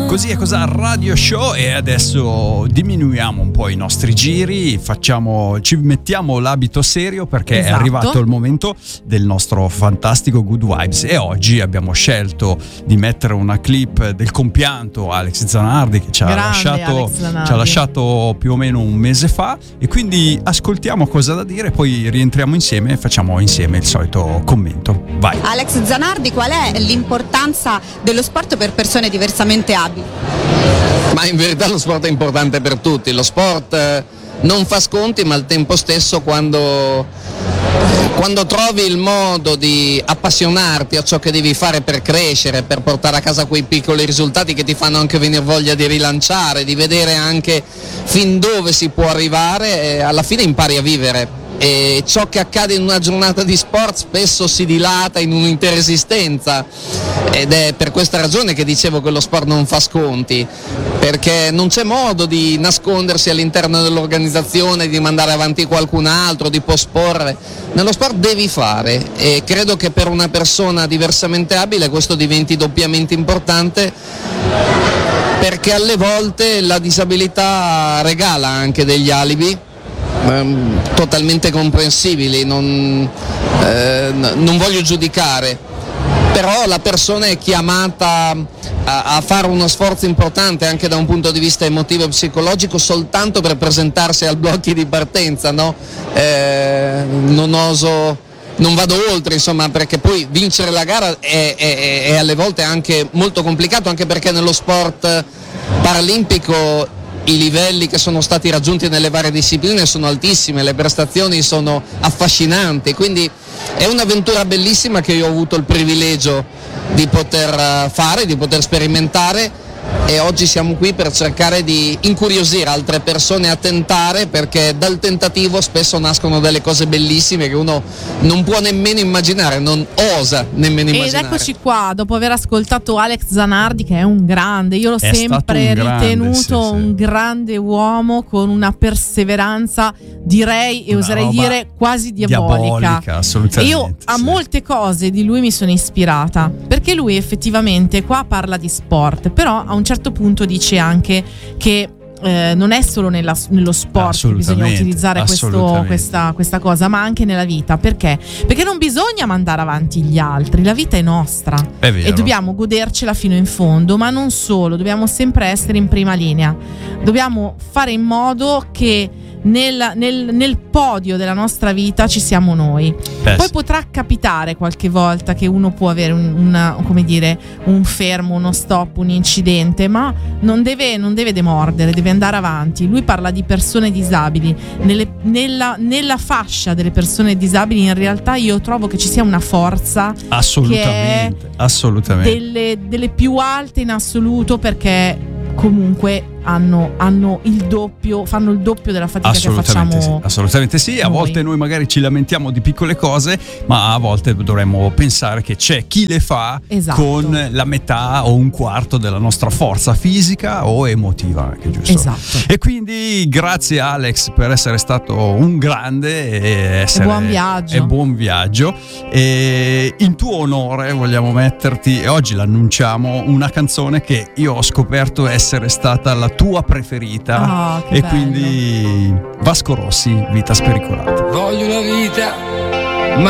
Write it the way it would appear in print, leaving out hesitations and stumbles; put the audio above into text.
Così è cosa radio show, e adesso diminuiamo un po' i nostri giri, ci mettiamo l'abito serio perché esatto. È arrivato il momento del nostro fantastico Good Vibes, e oggi abbiamo scelto di mettere una clip del compianto Alex Zanardi che ci ha lasciato più o meno un mese fa, e quindi ascoltiamo cosa da dire, poi rientriamo insieme e facciamo insieme il solito commento. Vai. Alex Zanardi, qual è l'importanza dello sport per persone diversamente abili? Ma in verità lo sport è importante per tutti, lo sport non fa sconti, ma al tempo stesso quando trovi il modo di appassionarti a ciò che devi fare per crescere, per portare a casa quei piccoli risultati che ti fanno anche venire voglia di rilanciare, di vedere anche fin dove si può arrivare, alla fine impari a vivere. E ciò che accade in una giornata di sport spesso si dilata in un'intera esistenza, ed è per questa ragione che dicevo che lo sport non fa sconti, perché non c'è modo di nascondersi all'interno dell'organizzazione, di mandare avanti qualcun altro, di posporre. Nello sport devi fare, e credo che per una persona diversamente abile questo diventi doppiamente importante, perché alle volte la disabilità regala anche degli alibi totalmente comprensibili, non voglio giudicare, però la persona è chiamata a fare uno sforzo importante anche da un punto di vista emotivo e psicologico soltanto per presentarsi al blocchi di partenza, no? Non vado oltre, insomma, perché poi vincere la gara è alle volte anche molto complicato, anche perché nello sport paralimpico i livelli che sono stati raggiunti nelle varie discipline sono altissimi, le prestazioni sono affascinanti, quindi è un'avventura bellissima che io ho avuto il privilegio di poter fare, di poter sperimentare, e oggi siamo qui per cercare di incuriosire altre persone a tentare, perché dal tentativo spesso nascono delle cose bellissime che uno non può nemmeno immaginare, non osa nemmeno immaginare. Ed eccoci qua, dopo aver ascoltato Alex Zanardi, che è un grande, io l'ho sempre ritenuto un grande uomo con una perseveranza, direi e oserei dire quasi diabolica. Assolutamente. Io a molte cose di lui mi sono ispirata, perché lui effettivamente qua parla di sport, però a un certo punto dice anche che non è solo nello sport che bisogna utilizzare questa cosa, ma anche nella vita. Perché? Perché non bisogna mandare avanti gli altri, la vita è nostra e dobbiamo godercela fino in fondo, ma non solo, dobbiamo sempre essere in prima linea, dobbiamo fare in modo che nel podio della nostra vita ci siamo noi. Poi potrà capitare qualche volta che uno può avere un fermo, uno stop, un incidente, ma non deve demordere, deve andare avanti. Lui parla di persone disabili. Nella fascia delle persone disabili in realtà io trovo che ci sia una forza assolutamente delle più alte in assoluto, perché comunque fanno il doppio della fatica che facciamo. Assolutamente sì. A volte noi magari ci lamentiamo di piccole cose, ma a volte dovremmo pensare che c'è chi le fa con la metà o un quarto della nostra forza fisica o emotiva, anche, giusto? Esatto. E quindi grazie Alex per essere stato un grande e buon viaggio. E in tuo onore vogliamo metterti, e oggi l'annunciamo, una canzone che io ho scoperto essere stata la tua preferita, e bello. Quindi Vasco Rossi, Vita spericolata. Voglio una vita